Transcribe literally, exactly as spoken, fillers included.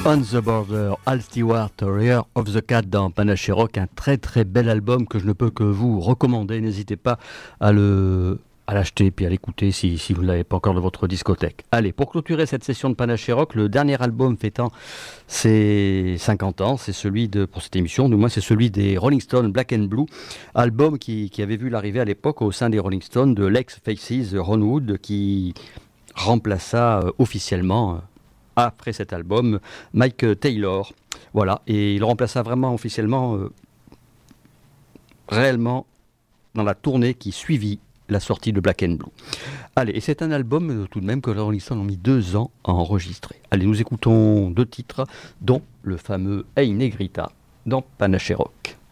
On the Border, Al Stewart, Rear of the Cat dans Panache Rock, un très très bel album que je ne peux que vous recommander. N'hésitez pas à le à l'acheter puis à l'écouter si, si vous ne l'avez pas encore dans votre discothèque. Allez, pour clôturer cette session de Panache Rock, le dernier album fêtant ses cinquante ans, c'est celui de, pour cette émission, du moins c'est celui des Rolling Stones, Black and Blue, album qui, qui avait vu l'arrivée à l'époque au sein des Rolling Stones de l'ex Faces Ron Wood qui remplaça euh, officiellement euh, après cet album, Mike Taylor. Voilà, et il remplaça vraiment officiellement, euh, réellement, dans la tournée qui suivit la sortie de Black and Blue. Allez, et c'est un album euh, tout de même que les Rolling Stones ont mis deux ans à enregistrer. Allez, nous écoutons deux titres, dont le fameux Hey Negrita dans Panache Rock.